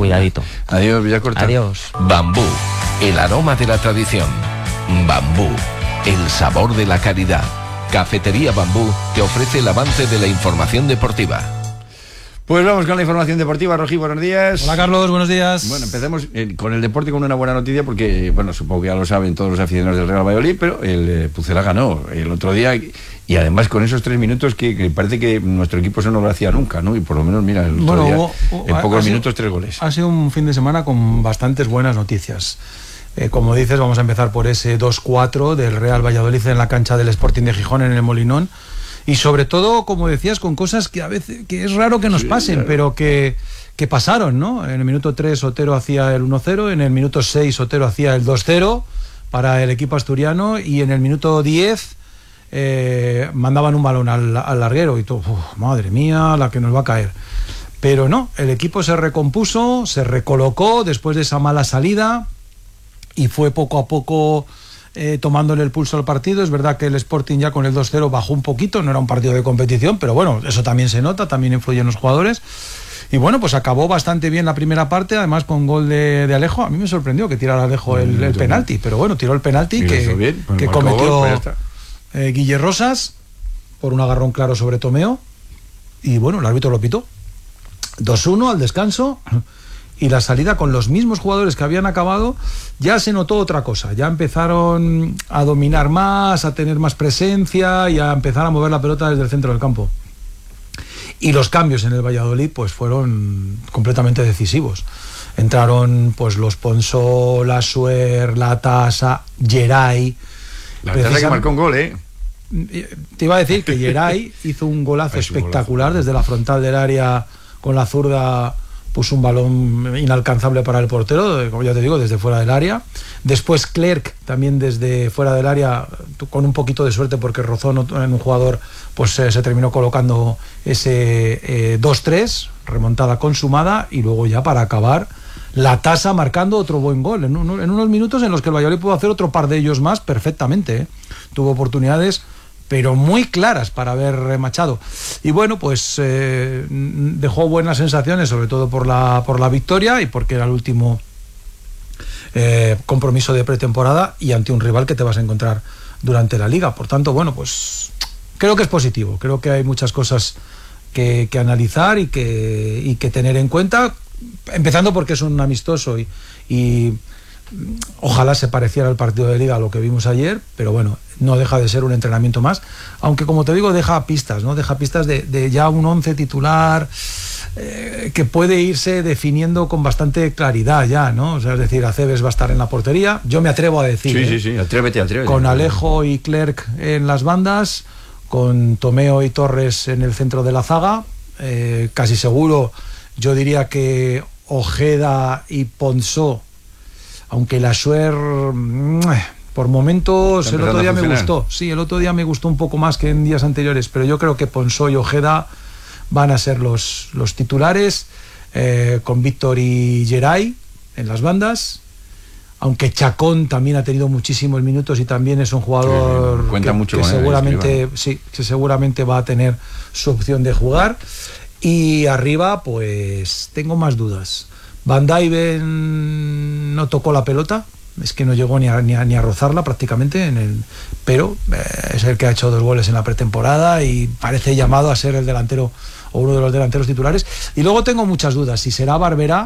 cuidadito. Adiós, Villacorta. Adiós. Bambú, el aroma de la tradición. Bambú, el sabor de la calidad. Cafetería Bambú te ofrece el avance de la información deportiva. Pues vamos con la información deportiva. Rojí, buenos días. Hola Carlos, buenos días. Bueno, empecemos con el deporte con una buena noticia porque, bueno, supongo que ya lo saben todos los aficionados del Real Valladolid, pero el Pucela ganó el otro día y además con esos 3 minutos que parece que nuestro equipo eso no lo hacía nunca, ¿no? Y por lo menos, mira, el otro día, en pocos minutos 3 goles. Ha sido un fin de semana con bastantes buenas noticias. Como dices, vamos a empezar por ese 2-4 del Real Valladolid en la cancha del Sporting de Gijón en el Molinón. Y sobre todo, como decías, con cosas que a veces que es raro que nos pasen, claro, pero que pasaron, ¿no? En el minuto 3 Otero hacía el 1-0, en el minuto 6 Otero hacía el 2-0 para el equipo asturiano y en el minuto 10 mandaban un balón al larguero y todo, madre mía, la que nos va a caer. Pero no, el equipo se recompuso, se recolocó después de esa mala salida y fue poco a poco tomándole el pulso al partido. Es verdad que el Sporting ya con el 2-0 bajó un poquito, no era un partido de competición, pero bueno, eso también se nota, también influye en los jugadores. Y bueno, pues acabó bastante bien la primera parte, además con gol de Alejo. A mí me sorprendió que tirara Alejo el penalti, pero bueno, tiró el penalti que cometió Guille Rosas por un agarrón claro sobre Tomeo. Y bueno, el árbitro lo pitó. 2-1 al descanso. Y la salida con los mismos jugadores que habían acabado, ya se notó otra cosa, ya empezaron a dominar más, a tener más presencia y a empezar a mover la pelota desde el centro del campo. Y los cambios en el Valladolid pues fueron completamente decisivos. Entraron pues los Ponsó, la Suer, la Tasa, Geray. La Tasa que marcó un gol, Te iba a decir que Geray hizo un golazo espectacular desde la frontal del área con la zurda. Puso un balón inalcanzable para el portero, como ya te digo, desde fuera del área. Después Clerc, también desde fuera del área, con un poquito de suerte porque rozó en un jugador, pues se terminó colocando ese 2-3, remontada consumada, y luego ya para acabar, la Tasa marcando otro buen gol, en unos minutos en los que el Valladolid pudo hacer otro par de ellos más perfectamente. Tuvo oportunidades pero muy claras para haber remachado. Y bueno, pues dejó buenas sensaciones, sobre todo por la victoria y porque era el último compromiso de pretemporada y ante un rival que te vas a encontrar durante la liga. Por tanto, bueno, pues creo que es positivo. Creo que hay muchas cosas que analizar y que tener en cuenta, empezando porque es un amistoso y ojalá se pareciera al partido de liga a lo que vimos ayer, pero bueno, no deja de ser un entrenamiento más, aunque como te digo deja pistas, ¿no? Deja pistas de ya un 11 titular que puede irse definiendo con bastante claridad ya, ¿no? O sea, es decir, Aceves va a estar en la portería, yo me atrevo a decir, sí, atrévete. Con Alejo y Clerc en las bandas, con Tomeo y Torres en el centro de la zaga, casi seguro, yo diría que Ojeda y Ponsó, aunque la Suer por momentos el otro día me gustó. Sí, el otro día me gustó un poco más que en días anteriores, pero yo creo que Ponsó y Ojeda van a ser los titulares, con Víctor y Geray en las bandas, aunque Chacón también ha tenido muchísimos minutos y también es un jugador que seguramente va a tener su opción de jugar. Y arriba pues tengo más dudas. Van Dijven no tocó la pelota, es que no llegó ni a rozarla prácticamente, pero es el que ha hecho 2 goles en la pretemporada y parece llamado a ser el delantero o uno de los delanteros titulares. Y luego tengo muchas dudas, si será Barberá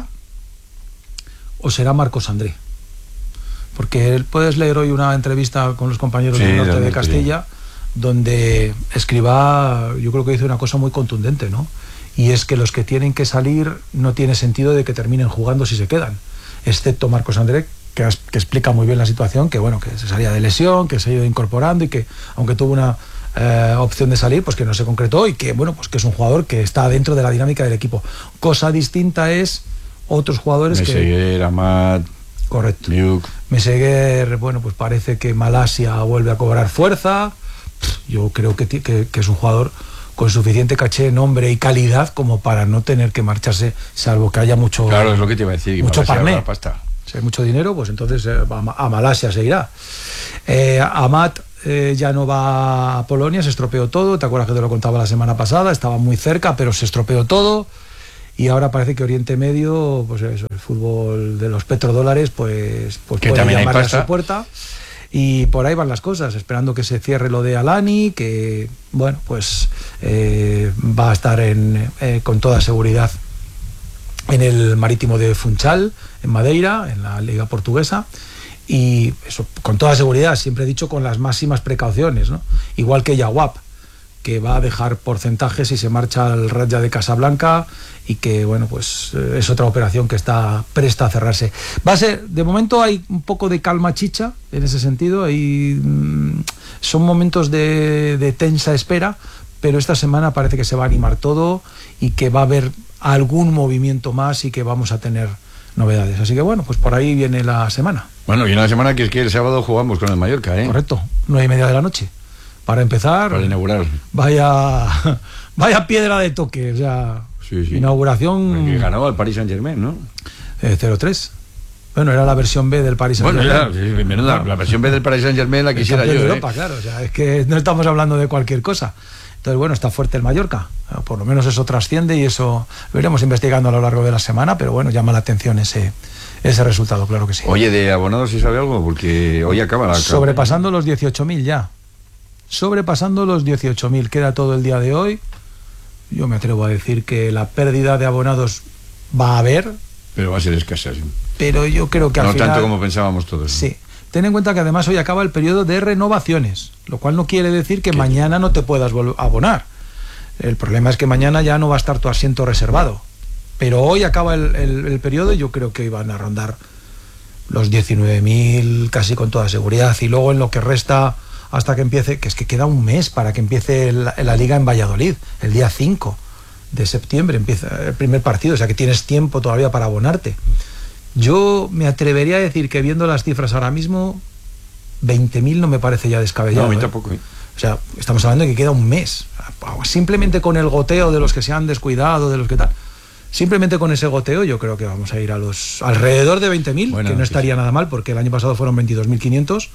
o será Marcos André, porque puedes leer hoy una entrevista con los compañeros del norte de Castilla, donde Escribá yo creo que dice una cosa muy contundente, ¿no? Y es que los que tienen que salir no tiene sentido de que terminen jugando si se quedan, excepto Marcos André, que explica muy bien la situación, que bueno, que se salía de lesión, que se ha ido incorporando y que aunque tuvo una opción de salir, pues que no se concretó y que bueno, pues que es un jugador que está dentro de la dinámica del equipo. Cosa distinta es otros jugadores Meseguer, Amat. Correcto. Liuk. Meseguer, bueno, pues parece que Malasia vuelve a cobrar fuerza. Yo creo que es un jugador con suficiente caché, nombre y calidad como para no tener que marcharse, salvo que haya mucho. Claro, es lo que te iba a decir. Mucho parné. Si hay mucho dinero, pues entonces a Malasia se irá. Amat ya no va a Polonia, se estropeó todo. ¿Te acuerdas que te lo contaba la semana pasada? Estaba muy cerca, pero se estropeó todo. y ahora parece que Oriente Medio, pues eso, el fútbol de los petrodólares, pues que puede también llamarle hay a su pasta. puerta. Y por ahí van las cosas, esperando que se cierre lo de Alani, que, bueno, pues va a estar con toda seguridad en el Marítimo de Funchal, en Madeira, en la Liga Portuguesa. Y eso, con toda seguridad, siempre he dicho, con las máximas precauciones, ¿no? Igual que Yaguap, que va a dejar porcentajes y se marcha al Raja de Casablanca, y que, bueno, pues es otra operación que está presta a cerrarse. Va a ser, de momento hay un poco de calma chicha en ese sentido, son momentos de tensa espera, pero esta semana parece que se va a animar todo y que va a haber algún movimiento más y que vamos a tener novedades. Así que, bueno, pues por ahí viene la semana. Bueno, y una semana que es que el sábado jugamos con el Mallorca, ¿eh? Correcto, 9:30 de la noche. Para empezar, Para inaugurar. vaya piedra de toque, o sea, Sí. inauguración. Que ganó al Paris Saint-Germain, ¿no? 0-3. Bueno, era la versión B del Paris Saint-Germain. Bueno, sí, menuda, la versión B del Paris Saint-Germain la quisiera yo, de Europa, claro, o sea, es que no estamos hablando de cualquier cosa. Entonces, bueno, está fuerte el Mallorca, por lo menos eso trasciende y eso lo iremos investigando a lo largo de la semana, pero bueno, llama la atención ese resultado, claro que sí. Oye, de abonados, ¿sí sabe algo? Porque hoy acaba la... Sobrepasando los 18.000 ya. Sobrepasando los 18.000, queda todo el día de hoy. Yo me atrevo a decir que la pérdida de abonados va a haber, Pero va a ser escasa, sí. pero yo creo que al No final... tanto como pensábamos todos. Sí. Ten en cuenta que además hoy acaba el periodo de renovaciones, lo cual no quiere decir que mañana no te puedas abonar. El problema es que mañana ya no va a estar tu asiento reservado. Pero hoy acaba el periodo y yo creo que iban a rondar los 19.000 casi con toda seguridad. Y luego en lo que resta hasta que empiece, que es que queda un mes para que empiece la liga en Valladolid, el día 5 de septiembre empieza el primer partido, o sea que tienes tiempo todavía para abonarte. Yo me atrevería a decir que viendo las cifras ahora mismo, 20.000 no me parece ya descabellado. No, a mí tampoco. O sea, estamos hablando de que queda un mes. Simplemente con el goteo de los que se han descuidado, de los que tal. Simplemente con ese goteo yo creo que vamos a ir a los alrededor de 20.000, bueno, que no estaría nada mal, porque el año pasado fueron 22.500.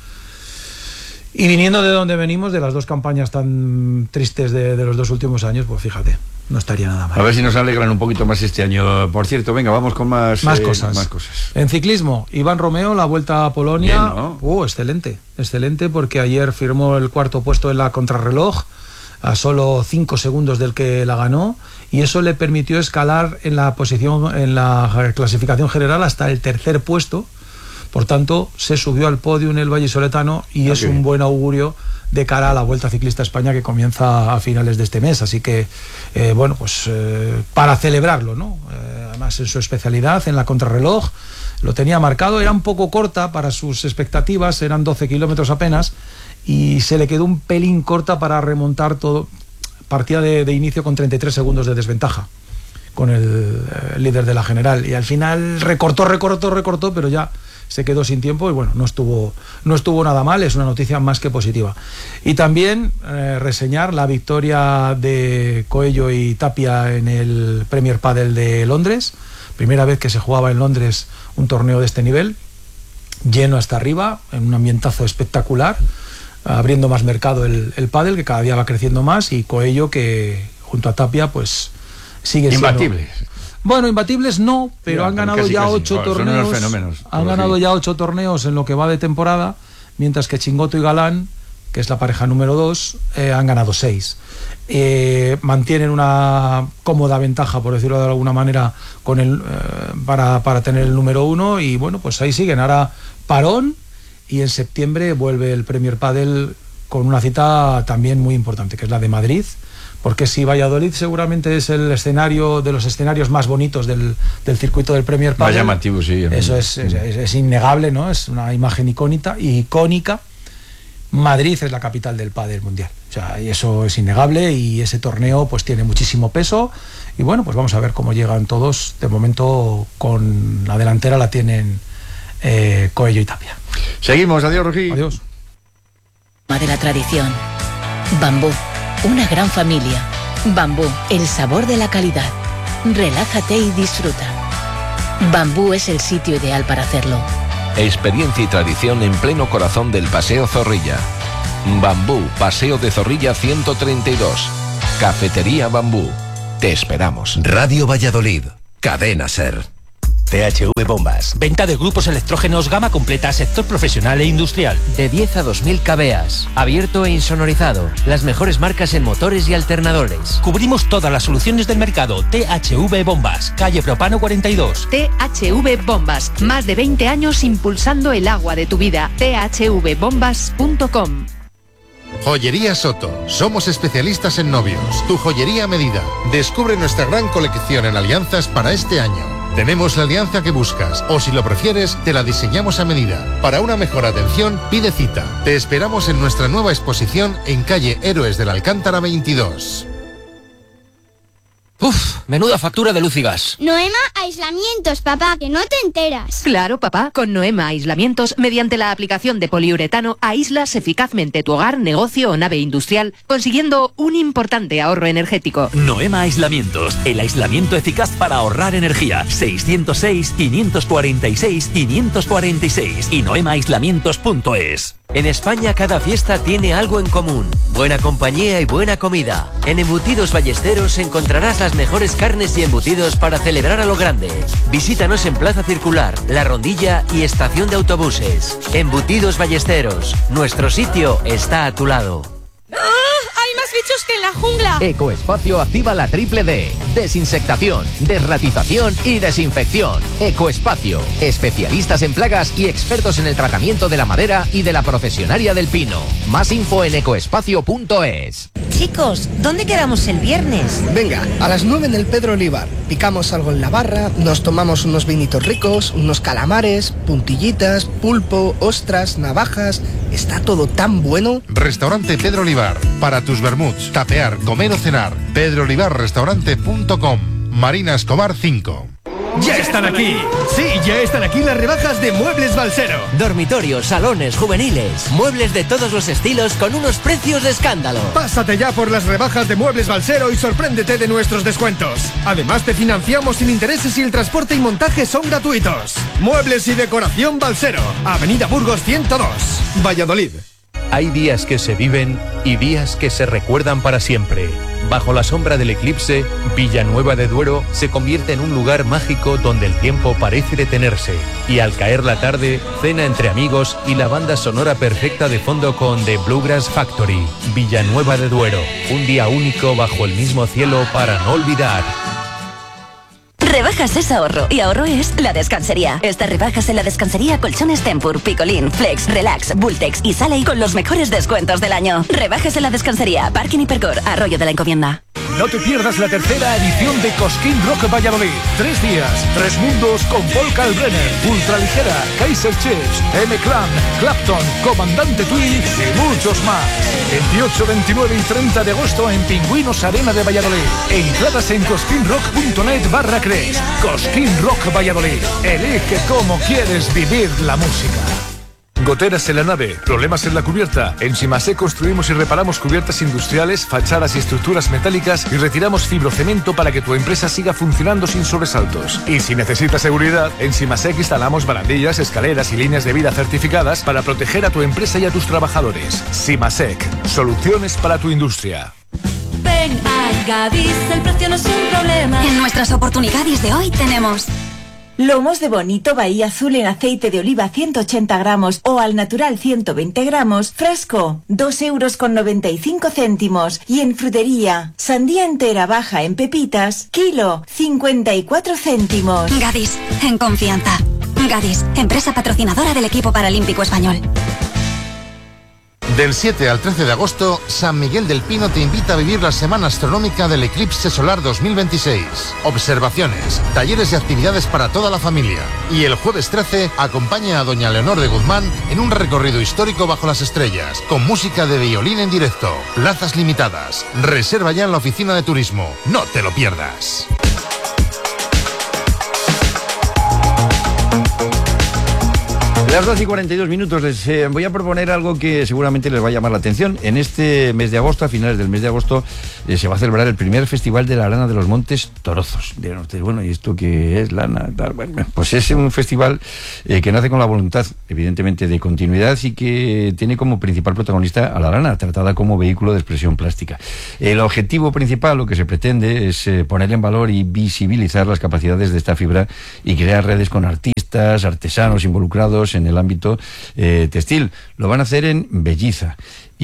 Y viniendo de donde venimos, de las dos campañas tan tristes de los dos últimos años, pues fíjate, no estaría nada mal. A ver si nos alegran un poquito más este año. Por cierto, venga, vamos con más cosas. En ciclismo, Iván Romeo, la Vuelta a Polonia. Bien, ¿no? Excelente, porque ayer firmó el cuarto puesto en la contrarreloj, a solo 5 segundos del que la ganó, y eso le permitió escalar en la posición, en la clasificación general, hasta el tercer puesto. Por tanto, se subió al podio en el vallisoletano y es un buen augurio de cara a la Vuelta Ciclista a España, que comienza a finales de este mes. Así que, bueno, pues para celebrarlo, ¿no? Además, en su especialidad, en la contrarreloj, lo tenía marcado, era un poco corta para sus expectativas, eran 12 kilómetros apenas, y se le quedó un pelín corta para remontar todo. Partía de inicio con 33 segundos de desventaja con el líder de la general, y al final recortó, pero ya se quedó sin tiempo y bueno, no estuvo nada mal, es una noticia más que positiva. Y también reseñar la victoria de Coello y Tapia en el Premier Padel de Londres, primera vez que se jugaba en Londres un torneo de este nivel, lleno hasta arriba, en un ambientazo espectacular, abriendo más mercado el pádel, que cada día va creciendo más, y Coello, que junto a Tapia pues sigue siendo... Imbatibles. Bueno, imbatibles no, pero han ganado ya 8 torneos. Son unos fenómenos. Han ganado ya 8 torneos en lo que va de temporada, mientras que Chingoto y Galán, que es la pareja número 2, han ganado 6. Mantienen una cómoda ventaja, por decirlo de alguna manera, con para tener el número 1, y bueno, pues ahí siguen. Ahora parón, y en septiembre vuelve el Premier Padel con una cita también muy importante, que es la de Madrid. Porque si Valladolid seguramente es el escenario de los escenarios más bonitos del circuito del Premier Padel, más llamativo, sí. Eso es innegable, ¿no? Es una imagen icónica. Madrid es la capital del pádel mundial. O sea, y eso es innegable, y ese torneo pues tiene muchísimo peso. Y bueno, pues vamos a ver cómo llegan todos. De momento con la delantera la tienen Coello y Tapia. Seguimos, adiós, Rojí. Adiós. De la tradición. Bambú. Una gran familia. Bambú, el sabor de la calidad. Relájate y disfruta. Bambú es el sitio ideal para hacerlo. Experiencia y tradición en pleno corazón del Paseo Zorrilla. Bambú, Paseo de Zorrilla 132. Cafetería Bambú. Te esperamos. Radio Valladolid, Cadena SER. THV Bombas. Venta de grupos electrógenos gama completa, sector profesional e industrial. De 10 a 2000 kVA. Abierto e insonorizado. Las mejores marcas en motores y alternadores. Cubrimos todas las soluciones del mercado. THV Bombas. Calle Propano 42. THV Bombas. Más de 20 años impulsando el agua de tu vida. thvbombas.com. Joyería Soto. Somos especialistas en novios. Tu joyería a medida. Descubre nuestra gran colección en alianzas para este año. Tenemos la alianza que buscas, o si lo prefieres, te la diseñamos a medida. Para una mejor atención, pide cita. Te esperamos en nuestra nueva exposición en calle Héroes de la Alcántara 22. Uf, menuda factura de luz y gas. Noema Aislamientos, papá, que no te enteras. Claro, papá, con Noema Aislamientos, mediante la aplicación de poliuretano, aíslas eficazmente tu hogar, negocio o nave industrial, consiguiendo un importante ahorro energético. Noema Aislamientos, el aislamiento eficaz para ahorrar energía. 606-546-546 y noemaaislamientos.es. En España cada fiesta tiene algo en común. Buena compañía y buena comida. En Embutidos Ballesteros encontrarás las mejores carnes y embutidos para celebrar a lo grande. Visítanos en Plaza Circular, La Rondilla y Estación de Autobuses. Embutidos Ballesteros. Nuestro sitio está a tu lado. ¡Hay más bichos que en la jungla! Ecoespacio activa la triple D. Desinsectación, desratización y desinfección. Ecoespacio. Especialistas en plagas y expertos en el tratamiento de la madera y de la profesionaria del pino. Más info en ecoespacio.es. Chicos, ¿dónde quedamos el viernes? Venga, a las 9 en el Pedro Olivar. Picamos algo en la barra, nos tomamos unos vinitos ricos, unos calamares, puntillitas, pulpo, ostras, navajas. Está todo tan bueno. Restaurante Pedro Olivar. Para tus vermuts, tapear, comer o cenar. pedroolivarrestaurante.com. Marina Escobar 5. ¡Ya están aquí! Sí, ya están aquí las rebajas de Muebles Balsero. Dormitorios, salones, juveniles, muebles de todos los estilos con unos precios de escándalo. Pásate ya por las rebajas de Muebles Balsero y sorpréndete de nuestros descuentos. Además te financiamos sin intereses y el transporte y montaje son gratuitos. Muebles y decoración Balsero, Avenida Burgos 102, Valladolid. Hay días que se viven y días que se recuerdan para siempre. Bajo la sombra del eclipse, Villanueva de Duero se convierte en un lugar mágico donde el tiempo parece detenerse. Y al caer la tarde, cena entre amigos y la banda sonora perfecta de fondo con The Bluegrass Factory. Villanueva de Duero, un día único bajo el mismo cielo para no olvidar. Rebajas es ahorro y ahorro es La Descansería. Estas rebajas en La Descansería: colchones Tempur, Picolín, Flex, Relax, Bultex y Sally con los mejores descuentos del año. Rebajas en La Descansería, Parking Hipercor, Arroyo de la Encomienda. No te pierdas la tercera edición de Cosquín Rock Valladolid. 3 días, 3 mundos con Paul Kalbrenner, Ultraligera, Kaiser Chiefs, M-Clan, Clapton, Comandante Tweed y muchos más. 28, 29 y 30 de agosto en Pingüinos Arena de Valladolid. Entradas en cosquinrock.net/Cres. Cosquín Rock Valladolid. Elige cómo quieres vivir la música. Goteras en la nave, problemas en la cubierta. En Simasec construimos y reparamos cubiertas industriales, fachadas y estructuras metálicas y retiramos fibrocemento para que tu empresa siga funcionando sin sobresaltos. Y si necesitas seguridad, en Simasec instalamos barandillas, escaleras y líneas de vida certificadas para proteger a tu empresa y a tus trabajadores. Simasec, soluciones para tu industria. Ven a Gadis, el precio no es un problema. En nuestras oportunidades de hoy tenemos lomos de bonito Bahía Azul en aceite de oliva 180 gramos o al natural 120 gramos, fresco, 2,95 €. Y en frutería, sandía entera baja en pepitas, kilo, 54 céntimos. Gadis, en confianza. Gadis, empresa patrocinadora del equipo paralímpico español. Del 7 al 13 de agosto, San Miguel del Pino te invita a vivir la Semana Astronómica del Eclipse Solar 2026. Observaciones, talleres y actividades para toda la familia. Y el jueves 13, acompaña a doña Leonor de Guzmán en un recorrido histórico bajo las estrellas, con música de violín en directo. Plazas limitadas. Reserva ya en la oficina de turismo. No te lo pierdas. Las 12:42 les voy a proponer algo que seguramente les va a llamar la atención. En este mes de agosto, a finales del mes de agosto, se va a celebrar el primer Festival de la Lana de los Montes Torozos. Dirán ustedes, bueno, ¿y esto qué es? Lana, tal. Bueno, pues es un festival que nace con la voluntad, evidentemente, de continuidad y que tiene como principal protagonista a la lana, tratada como vehículo de expresión plástica. El objetivo principal, lo que se pretende, es poner en valor y visibilizar las capacidades de esta fibra y crear redes con artistas, artesanos involucrados en el ámbito textil. Lo van a hacer en Belliza.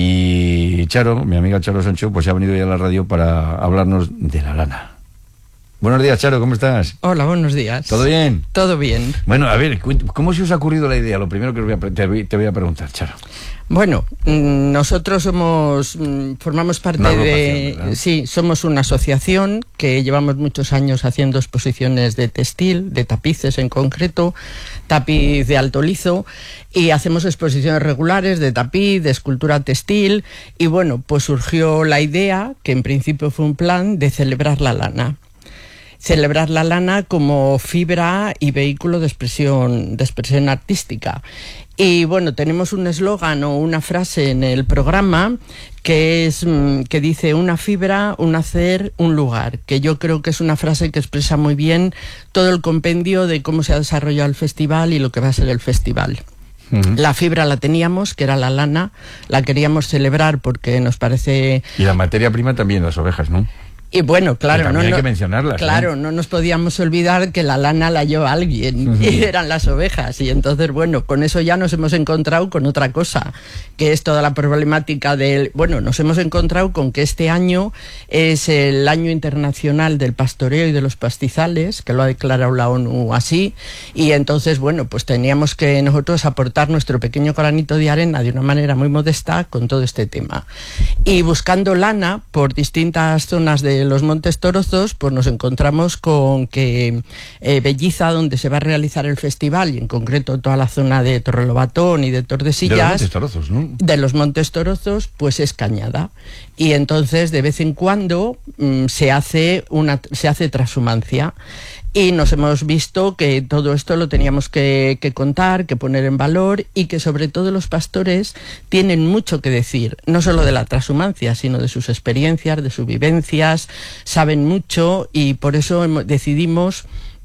Y Charo, mi amiga Charo Sancho, pues se ha venido ya a la radio para hablarnos de la lana. Buenos días, Charo, ¿cómo estás? Hola, buenos días. ¿Todo bien? Todo bien. Bueno, a ver, ¿cómo se os ha ocurrido la idea? Lo primero que te voy a preguntar, Charo. Bueno, nosotros formamos parte de... ¿verdad? Sí, somos una asociación que llevamos muchos años haciendo exposiciones de textil, de tapices en concreto, tapiz de alto lizo, y hacemos exposiciones regulares de tapiz, de escultura textil, y bueno, pues surgió la idea, que en principio fue un plan, de celebrar la lana. Celebrar la lana como fibra y vehículo de expresión artística. Y bueno, tenemos un eslogan o una frase en el programa que dice una fibra, un hacer, un lugar, que yo creo que es una frase que expresa muy bien todo el compendio de cómo se ha desarrollado el festival y lo que va a ser el festival. La fibra la teníamos, que era la lana, la queríamos celebrar porque nos parece... Y la materia prima también, las ovejas, ¿no? Y bueno, claro, hay que mencionarlas. Claro, no nos podíamos olvidar que la lana la llevó alguien y eran las ovejas. Y entonces, bueno, con eso ya nos hemos encontrado con otra cosa, que es toda la problemática del... Bueno, nos hemos encontrado con que este año es el Año Internacional del Pastoreo y de los Pastizales, que lo ha declarado la ONU así, y entonces, bueno, pues teníamos que nosotros aportar nuestro pequeño granito de arena de una manera muy modesta con todo este tema. Y buscando lana por distintas zonas de los Montes Torozos, pues nos encontramos con que Belliza, donde se va a realizar el festival, y en concreto toda la zona de Torrelobatón y de Tordesillas, de los Montes Torozos, ¿no? De los Montes Torozos, pues es cañada. Y entonces de vez en cuando se hace transhumancia. Y nos hemos visto que todo esto lo teníamos que contar, que poner en valor, y que sobre todo los pastores tienen mucho que decir, no solo de la transhumancia, sino de sus experiencias, de sus vivencias, saben mucho, y por eso decidimos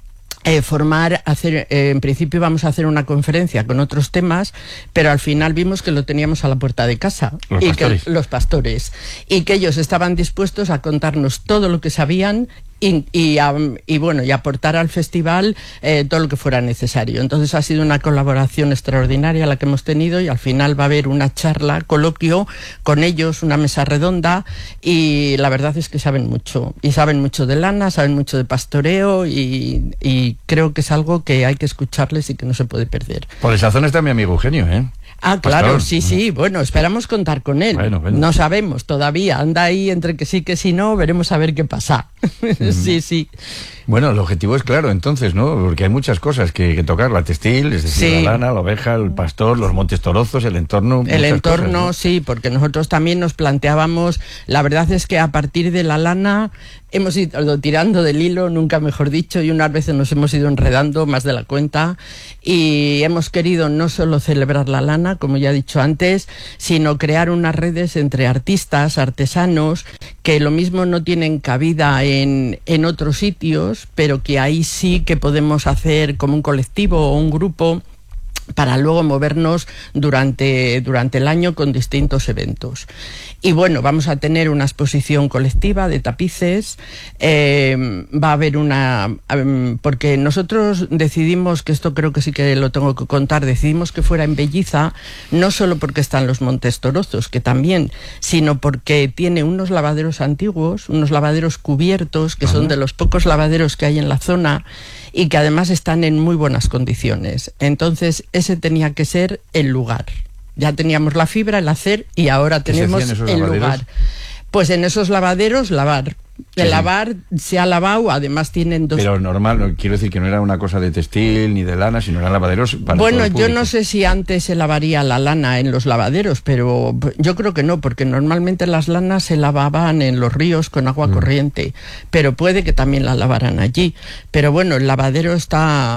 en principio íbamos a hacer una conferencia con otros temas, pero al final vimos que lo teníamos a la puerta de casa, los pastores, y que ellos estaban dispuestos a contarnos todo lo que sabían y aportar al festival todo lo que fuera necesario. Entonces ha sido una colaboración extraordinaria la que hemos tenido, y al final va a haber una charla, coloquio con ellos, una mesa redonda, y la verdad es que saben mucho de lana, saben mucho de pastoreo, y creo que es algo que hay que escucharles y que no se puede perder. Por esa zona está mi amigo Eugenio, ¿eh? Ah, claro, sí, bueno, esperamos contar con él. Bueno. No sabemos todavía, anda ahí entre que sí, que sí, no, veremos a ver qué pasa. Sí. Bueno, el objetivo es claro, entonces, ¿no? Porque hay muchas cosas que tocar, la textil, es decir, la lana, la oveja, el pastor, los Montes Torozos, el entorno. El entorno, cosas, ¿no? Sí, porque nosotros también nos planteábamos, la verdad es que a partir de la lana hemos ido tirando del hilo, nunca mejor dicho, y unas veces nos hemos ido enredando más de la cuenta, y hemos querido no solo celebrar la lana, como ya he dicho antes, sino crear unas redes entre artistas, artesanos, que lo mismo no tienen cabida en otros sitios, pero que ahí sí que podemos hacer como un colectivo o un grupo para luego movernos durante el año con distintos eventos. Y bueno, vamos a tener una exposición colectiva de tapices, va a haber porque nosotros decidimos, que esto creo que sí que lo tengo que contar, decidimos que fuera en Belliza, no solo porque están los Montes Torozos, que también, sino porque tiene unos lavaderos antiguos, unos lavaderos cubiertos, que son de los pocos lavaderos que hay en la zona, y que además están en muy buenas condiciones. Entonces, ese tenía que ser el lugar. Ya teníamos la fibra, el hacer, y ahora tenemos el lugar. Pues en esos lavaderos lavar. De lavar, se ha lavado, además tienen dos... Pero normal, quiero decir que no era una cosa de textil ni de lana, sino eran lavaderos para Bueno, todo el yo público. no sé si antes se lavaría la lana en los lavaderos, pero yo creo que no, porque normalmente las lanas se lavaban en los ríos con agua corriente, pero puede que también la lavaran allí. Pero bueno, el lavadero está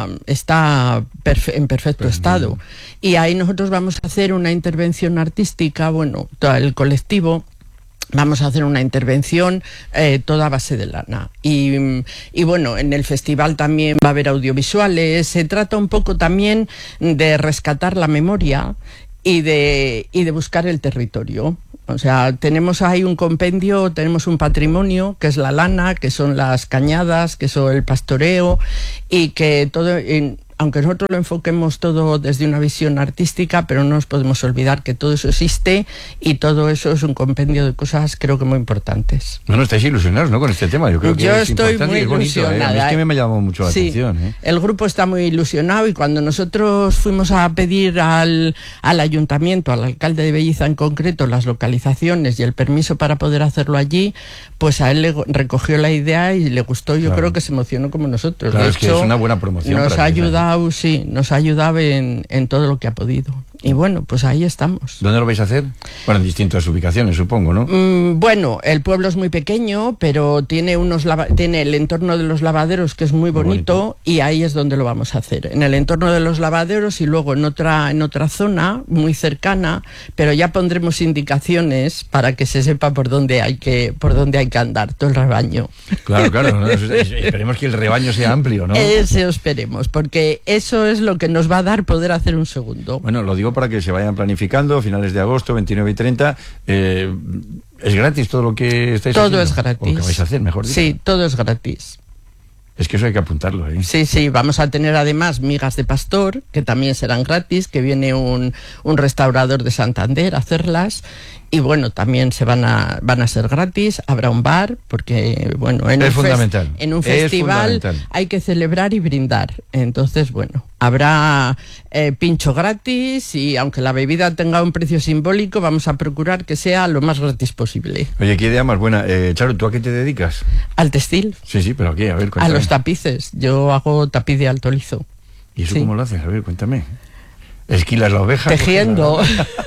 en perfecto estado. Y ahí nosotros vamos a hacer una intervención artística, bueno, todo el colectivo. Vamos a hacer una intervención toda a base de lana. Y bueno, en el festival también va a haber audiovisuales. Se trata un poco también de rescatar la memoria y de buscar el territorio. O sea, tenemos ahí un compendio, tenemos un patrimonio, que es la lana, que son las cañadas, que son el pastoreo, y que todo... aunque nosotros lo enfoquemos todo desde una visión artística, pero no nos podemos olvidar que todo eso existe y todo eso es un compendio de cosas, creo que muy importantes. Bueno, estáis ilusionados, ¿no?, con este tema. Yo creo que es estoy importante muy y es bonito, ilusionada. A mí es que me llamó mucho la atención. El grupo está muy ilusionado y cuando nosotros fuimos a pedir al ayuntamiento, al alcalde de Belliza en concreto, las localizaciones y el permiso para poder hacerlo allí, pues a él le recogió la idea y le gustó. Yo creo que se emocionó como nosotros. Claro, de es que hecho, es una buena promoción. Nos ha ayudado, sí, nos ha ayudado en todo lo que ha podido. Y bueno, pues ahí estamos. ¿Dónde lo vais a hacer? Bueno, en distintas ubicaciones, supongo, ¿no? Bueno, el pueblo es muy pequeño, pero tiene tiene el entorno de los lavaderos, que es muy bonito, y ahí es donde lo vamos a hacer. En el entorno de los lavaderos y luego en otra zona muy cercana, pero ya pondremos indicaciones para que se sepa por dónde hay que andar todo el rebaño. Claro, claro. ¿No? Esperemos que el rebaño sea amplio, ¿no? Eso esperemos, porque eso es lo que nos va a dar poder hacer un segundo. Bueno, lo digo para que se vayan planificando, finales de agosto, 29 y 30. ¿Es gratis todo lo que estáis haciendo? Todo es gratis. ¿O que vais a hacer, mejor dicho? Sí, todo es gratis. Es que eso hay que apuntarlo, ¿eh? Sí, vamos a tener además migas de pastor, que también serán gratis, que viene un restaurador de Santander a hacerlas, y bueno, también van a ser gratis. Habrá un bar, porque bueno, en un festival hay que celebrar y brindar. Entonces, bueno, habrá pincho gratis, y aunque la bebida tenga un precio simbólico, vamos a procurar que sea lo más gratis posible. Oye, qué idea más buena. Charo, ¿tú a qué te dedicas? Al textil. Sí, pero ¿a qué? A ver, cuéntame. A los tapices. Yo hago tapiz de alto lizo. ¿Y eso cómo lo haces? A ver, cuéntame. ¿Esquilas la oveja? Tejiendo.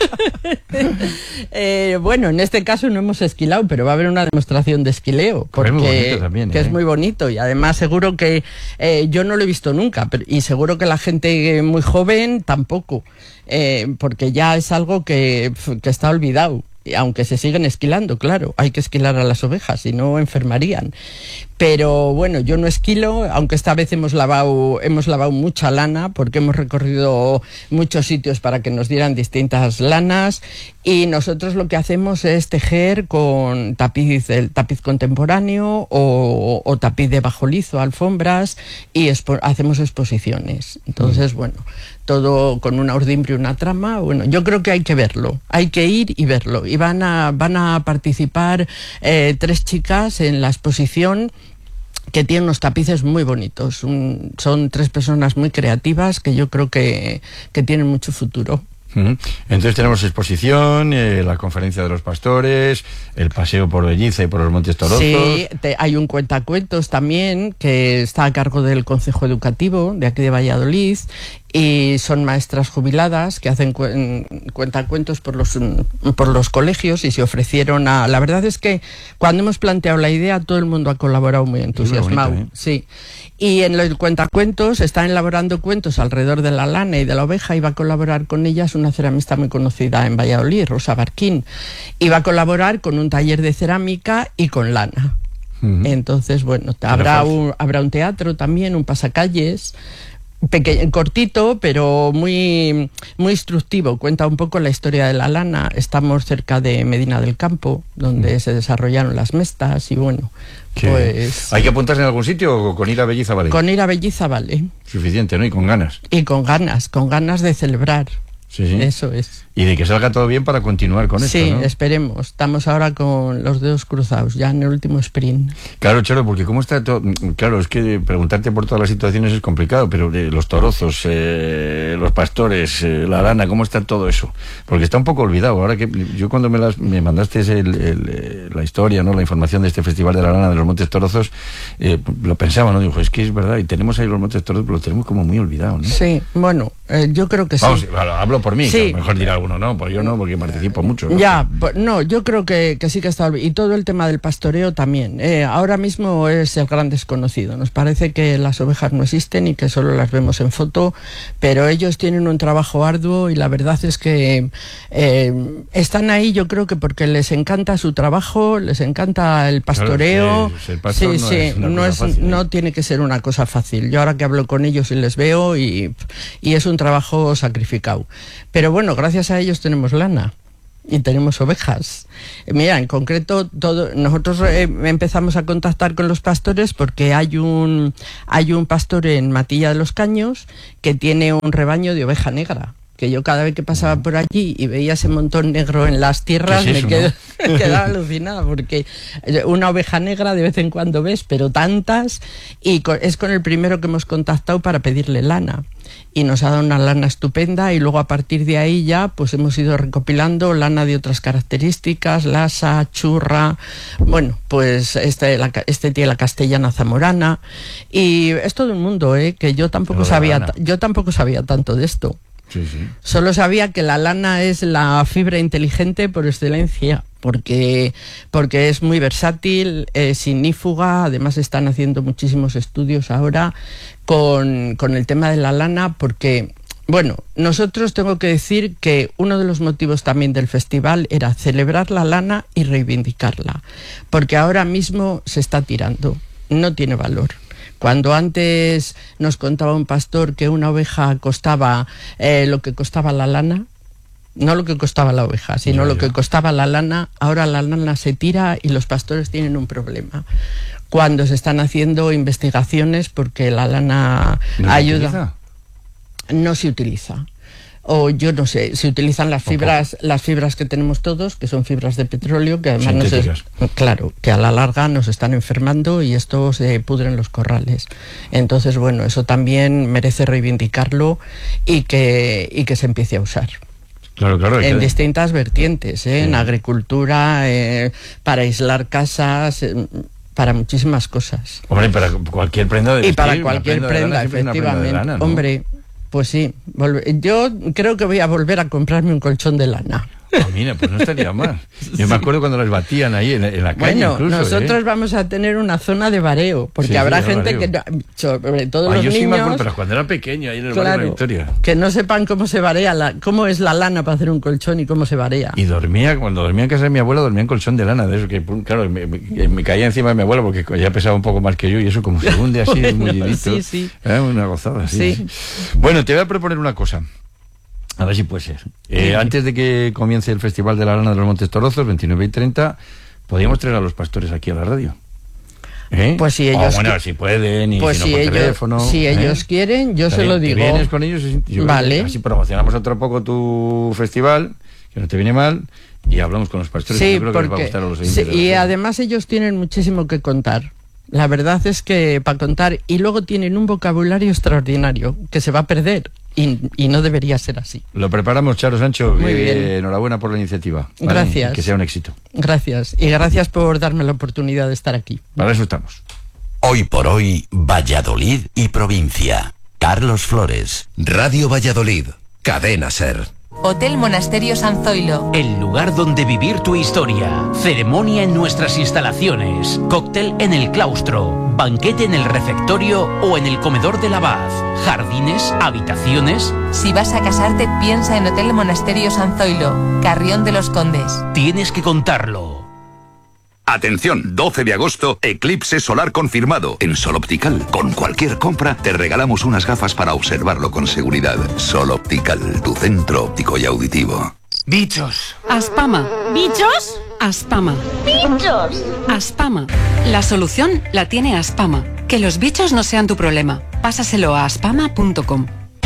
Bueno, en este caso no hemos esquilado, pero va a haber una demostración de esquileo, porque es muy bonito también, que es muy bonito, y además seguro que yo no lo he visto nunca, y seguro que la gente muy joven tampoco, porque ya es algo que está olvidado. Aunque se siguen esquilando, claro, hay que esquilar a las ovejas, si no enfermarían. Pero bueno, yo no esquilo, aunque esta vez hemos lavado mucha lana, porque hemos recorrido muchos sitios para que nos dieran distintas lanas, y nosotros lo que hacemos es tejer con el tapiz contemporáneo o tapiz de bajo lizo, alfombras, y hacemos exposiciones. Entonces, bueno, todo con una urdimbre y una trama. Bueno, yo creo que hay que verlo, hay que ir y verlo. Y van a participar 3 chicas en la exposición, que tienen unos tapices muy bonitos. Son 3 personas muy creativas que yo creo que tienen mucho futuro. Entonces tenemos exposición, la conferencia de los pastores, el paseo por Belliza y por los Montes Torozos. Sí, hay un cuentacuentos también que está a cargo del Consejo Educativo de aquí de Valladolid, y son maestras jubiladas que hacen cuentacuentos por los colegios, y se ofrecieron a... La verdad es que cuando hemos planteado la idea, todo el mundo ha colaborado muy entusiasmado. Bonito, ¿eh? Sí. Y en los cuentacuentos están elaborando cuentos alrededor de la lana y de la oveja, y va a colaborar con ellas una ceramista muy conocida en Valladolid, Rosa Barquín, y va a colaborar con un taller de cerámica y con lana. Entonces, bueno, habrá un teatro también, un pasacalles, cortito, pero muy, muy instructivo. Cuenta un poco la historia de la lana. Estamos cerca de Medina del Campo, donde se desarrollaron las mestas, y bueno, pues... ¿Hay que apuntarse en algún sitio o con ir a Belliza vale? Con ir a Belliza vale. Suficiente, ¿no? Y con ganas. Y con ganas de celebrar. Sí, sí. Eso es. Y de que salga todo bien para continuar con esto, Sí, ¿no? esperemos. Estamos ahora con los dedos cruzados, ya en el último sprint. Claro, Charo, porque cómo está todo... Claro, es que preguntarte por todas las situaciones es complicado, pero los torozos, los pastores, la lana, ¿cómo está todo eso? Porque está un poco olvidado. Ahora que yo cuando me mandaste la historia, ¿no? La información de este Festival de la Lana de los Montes Torozos, lo pensaba, ¿no? Digo, es que es verdad, y tenemos ahí los Montes Torozos, pero lo tenemos como muy olvidado, ¿no? Sí, bueno, yo creo que Vamos, sí. Hablo por mí, Sí. que a lo mejor dirá alguno, no, pues yo no, porque participo mucho, ¿no? Ya, no, yo creo que sí que está olvidado. Y todo el tema del pastoreo también. Ahora mismo es el gran desconocido. Nos parece que las ovejas no existen y que solo las vemos en foto, pero ellos tienen un trabajo arduo y la verdad es que están ahí, yo creo que porque les encanta su trabajo, les encanta el pastoreo. Claro, el pastor no tiene que ser una cosa fácil. Yo ahora que hablo con ellos y les veo y es un trabajo sacrificado. Pero bueno, gracias a ellos tenemos lana y tenemos ovejas. Mira, en concreto, nosotros empezamos a contactar con los pastores porque hay un pastor en Matilla de los Caños que tiene un rebaño de oveja negra. Que yo cada vez que pasaba por allí y veía ese montón negro en las tierras, ¿Qué es eso, me quedaba alucinada, porque una oveja negra de vez en cuando ves, pero tantas, y es con el primero que hemos contactado para pedirle lana. Y nos ha dado una lana estupenda, y luego a partir de ahí ya pues hemos ido recopilando lana de otras características, lasa, churra, bueno, pues este tiene la castellana zamorana, y es todo un mundo, que yo tampoco sabía tanto de esto. Sí, sí. Solo sabía que la lana es la fibra inteligente por excelencia, porque es muy versátil, es ignífuga. Además están haciendo muchísimos estudios ahora con el tema de la lana, porque, bueno, nosotros tengo que decir que uno de los motivos también del festival era celebrar la lana y reivindicarla, porque ahora mismo se está tirando, no tiene valor. Cuando antes nos contaba un pastor que una oveja costaba lo que costaba la lana, no lo que costaba la oveja, sino lo que costaba la lana, ahora la lana se tira y los pastores tienen un problema. Cuando se están haciendo investigaciones porque la lana ayuda, no se utiliza. O yo no sé, se utilizan las fibras que tenemos todos, que son fibras de petróleo, que además claro, que a la larga nos están enfermando y esto se pudre en los corrales. Entonces, bueno, eso también merece reivindicarlo y que se empiece a usar. Claro, en distintas vertientes, en agricultura, para aislar casas, para muchísimas cosas. Hombre, para cualquier prenda de vestir. Y para cualquier prenda, efectivamente. Lana, ¿no? Hombre, pues sí, yo creo que voy a volver a comprarme un colchón de lana. Ah, mira, pues no estaría mal. Yo me acuerdo cuando las batían ahí en la calle. Bueno, incluso, nosotros vamos a tener una zona de bareo, porque habrá gente que, sobre todo los yo niños... Sí me acuerdo, pero cuando era pequeño, ahí en el barrio de la Victoria. Que no sepan cómo se barea, cómo es la lana para hacer un colchón y cómo se barea. Y cuando dormía en casa de mi abuela, dormía en colchón de lana, de eso que, claro, me caía encima de mi abuela porque ya pesaba un poco más que yo y eso como se hunde así, bueno, muy llenito. Sí. Una gozada, sí. Bueno, te voy a proponer una cosa. A ver si puede ser. Antes de que comience el Festival de la Lana de los Montes Torozos, 29 y 30, podríamos traer a los pastores aquí a la radio. Pues si ellos si pueden, y pues si no por teléfono. Si ellos quieren, yo se lo digo. Vienes con ellos, vale. Así promocionamos otro poco tu festival, que no te viene mal, y hablamos con los pastores. Sí, yo creo que les va a gustar a los oyentes. Y además ellos tienen muchísimo que contar. La verdad es que para contar, y luego tienen un vocabulario extraordinario que se va a perder. Y no debería ser así. Lo preparamos, Charo Sancho. Muy bien. Enhorabuena por la iniciativa. ¿Vale? Gracias. Que sea un éxito. Gracias. Y gracias por darme la oportunidad de estar aquí. Para eso estamos. Hoy por hoy, Valladolid y provincia. Carlos Flores. Radio Valladolid. Cadena SER. Hotel Monasterio San Zoilo. El lugar donde vivir tu historia. Ceremonia en nuestras instalaciones. Cóctel en el claustro. Banquete en el refectorio o en el comedor del abad. Jardines, habitaciones. Si vas a casarte, piensa en Hotel Monasterio San Zoilo, Carrión de los Condes. Tienes que contarlo. Atención, 12 de agosto, eclipse solar confirmado. En Sol Optical, con cualquier compra, te regalamos unas gafas para observarlo con seguridad. Sol Optical, tu centro óptico y auditivo. Bichos. Aspama. ¿Bichos? Aspama. ¡Bichos! Aspama. La solución la tiene Aspama. Que los bichos no sean tu problema. Pásaselo a aspama.com.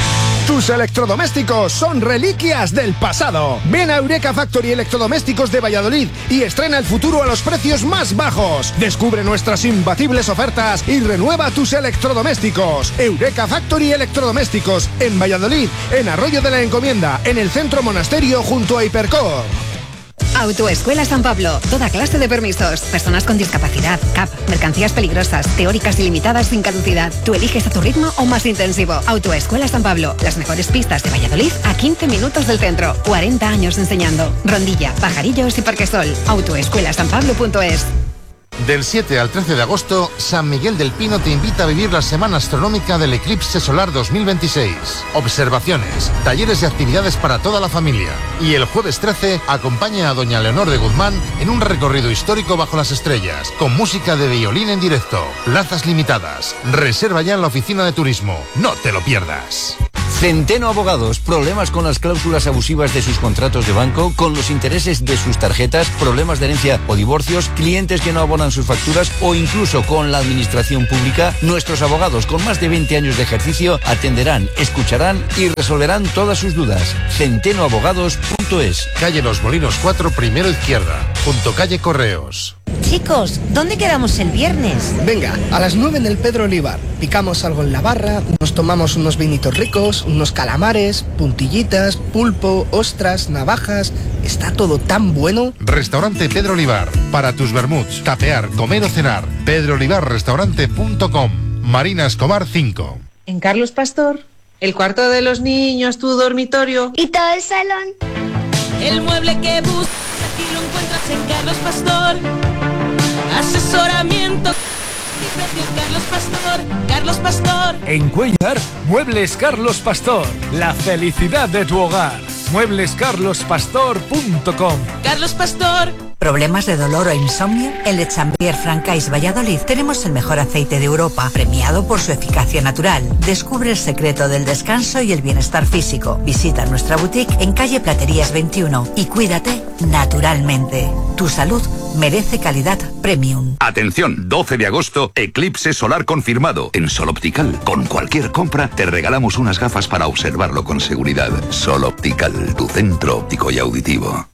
Tus electrodomésticos son reliquias del pasado. Ven a Eureka Factory Electrodomésticos de Valladolid y estrena el futuro a los precios más bajos. Descubre nuestras imbatibles ofertas y renueva tus electrodomésticos. Eureka Factory Electrodomésticos en Valladolid, en Arroyo de la Encomienda, en el Centro Monasterio junto a Hipercor. Autoescuela San Pablo. Toda clase de permisos. Personas con discapacidad, CAP, mercancías peligrosas, teóricas ilimitadas sin caducidad. Tú eliges a tu ritmo o más intensivo. Autoescuela San Pablo. Las mejores pistas de Valladolid a 15 minutos del centro. 40 años enseñando. Rondilla, Pajarillos y Parquesol. Autoescuelasanpablo.es. Del 7 al 13 de agosto, San Miguel del Pino te invita a vivir la semana astronómica del eclipse solar 2026. Observaciones, talleres y actividades para toda la familia. Y el jueves 13, acompaña a doña Leonor de Guzmán en un recorrido histórico bajo las estrellas, con música de violín en directo. Plazas limitadas. Reserva ya en la oficina de turismo. No te lo pierdas. Centeno Abogados. Problemas con las cláusulas abusivas de sus contratos de banco, con los intereses de sus tarjetas, problemas de herencia o divorcios, clientes que no abonan sus facturas o incluso con la administración pública. Nuestros abogados con más de 20 años de ejercicio atenderán, escucharán y resolverán todas sus dudas. centenoabogados.es. Calle Los Molinos 4, primero izquierda, junto calle Correos. Chicos, ¿dónde quedamos el viernes? Venga, a las 9 en el Pedro Olivar. Picamos algo en la barra, nos tomamos unos vinitos ricos, unos calamares, puntillitas, pulpo, ostras, navajas. Está todo tan bueno. Restaurante Pedro Olivar. Para tus vermuts, tapear, comer o cenar. pedroolivarrestaurante.com. Marina Escobar 5. En Carlos Pastor, el cuarto de los niños, tu dormitorio. ¿Y todo el salón? El mueble que buscas aquí lo encuentras en Carlos Pastor. Asesoramiento y precio Carlos Pastor. Carlos Pastor. En Cuellar, Muebles Carlos Pastor. La felicidad de tu hogar. Mueblescarlospastor.com. Carlos Pastor. ¿Problemas de dolor o insomnio? En Lechambier Francais Valladolid tenemos el mejor aceite de Europa, premiado por su eficacia natural. Descubre el secreto del descanso y el bienestar físico. Visita nuestra boutique en calle Platerías 21 y cuídate naturalmente. Tu salud merece calidad premium. Atención, 12 de agosto, eclipse solar confirmado. En Sol Optical, con cualquier compra, te regalamos unas gafas para observarlo con seguridad. Sol Optical, tu centro óptico y auditivo.